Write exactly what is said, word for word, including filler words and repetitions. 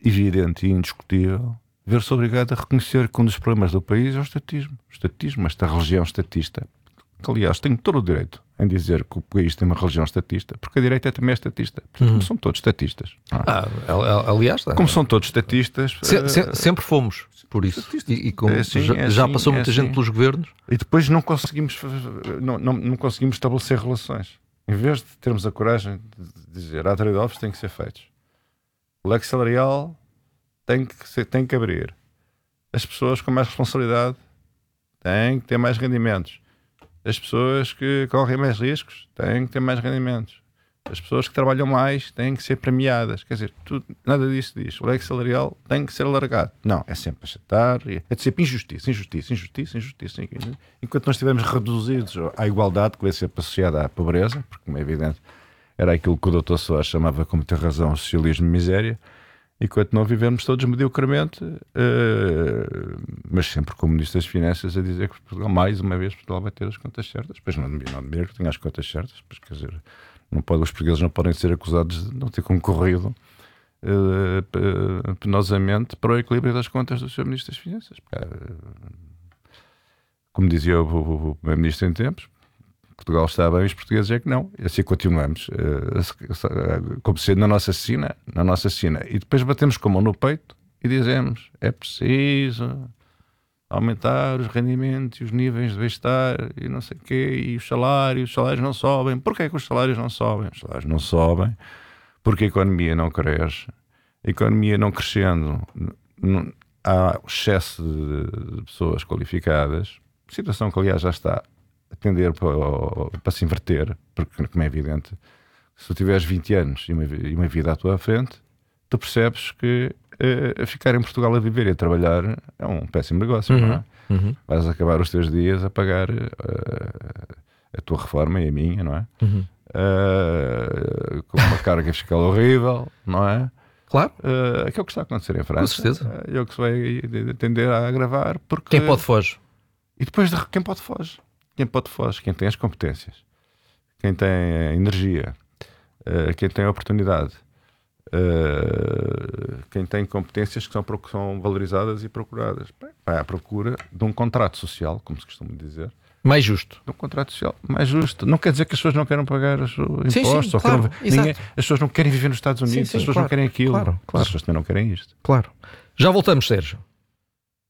evidente e indiscutível ver-se obrigado a reconhecer que um dos problemas do país é o estatismo. O estatismo, esta religião estatista. Que, aliás, tenho todo o direito em dizer que o país tem uma religião estatista, porque a direita também é estatista. Portanto, Uhum. como são todos estatistas. Ah, aliás, como são todos estatistas. Se, se, sempre fomos, por isso. E, e como é assim, já, é já assim, passou é muita assim. gente pelos governos. E depois não conseguimos, não, não, não conseguimos estabelecer relações. Em vez de termos a coragem de dizer há trade-offs têm que ser feitos. O leque salarial tem que, ser, tem que abrir. As pessoas com mais responsabilidade têm que ter mais rendimentos. As pessoas que correm mais riscos têm que ter mais rendimentos. As pessoas que trabalham mais têm que ser premiadas. Quer dizer, tudo, nada disso diz. O leque salarial tem que ser alargado. Não, é sempre achatar, é de sempre injustiça, injustiça, injustiça, injustiça. Enquanto nós estivermos reduzidos à igualdade, que vai ser associada à pobreza, porque, como é evidente, era aquilo que o doutor Soares chamava, como ter razão, o socialismo de miséria, enquanto não vivemos todos mediocremente, uh, mas sempre com o Ministro das Finanças a dizer que Portugal, mais uma vez, Portugal vai ter as contas certas. Pois não, não admiro que tenha as contas certas, pois quer dizer... Não pode, os portugueses não podem ser acusados de não ter concorrido uh, penosamente para o equilíbrio das contas do senhor Ministro das Finanças. Uh, como dizia o, o, o Primeiro-Ministro em tempos, Portugal está bem, os portugueses é que não. E assim continuamos, uh, como sendo na nossa sina, na nossa sina. E depois batemos com a mão no peito e dizemos, é preciso aumentar os rendimentos e os níveis de bem-estar e não sei o quê, e os salários, os salários não sobem. Porquê é que os salários não sobem? Os salários não sobem porque a economia não cresce. A economia não crescendo, não, há excesso de, de pessoas qualificadas, situação que aliás já está a tender para, para se inverter, porque como é evidente, se tu tiveres vinte anos e uma, e uma vida à tua frente, tu percebes que a ficar em Portugal a viver e a trabalhar é um péssimo negócio, uhum, não é? Uhum. Vais acabar os teus dias a pagar uh, a tua reforma e a minha, não é? Uhum. Uh, com uma carga fiscal horrível, não é? Claro. Uh, que é o que está a acontecer em França. Com certeza. Uh, é o que se vai tender a agravar. Porque... Quem pode foge. E depois de... quem pode foge? Quem pode foge? Quem tem as competências, quem tem a energia, uh, quem tem a oportunidade. Uh, quem tem competências que são, que são valorizadas e procuradas. Bem, vai à procura de um contrato social, como se costuma dizer. Mais justo. De um contrato social mais justo. Não quer dizer que as pessoas não queiram pagar os impostos. Sim, sim, ou claro, queiram, ninguém, as pessoas não querem viver nos Estados Unidos, sim, sim, as pessoas claro, não querem aquilo. Claro, claro. As pessoas também não querem isto. Claro. Já voltamos, Sérgio.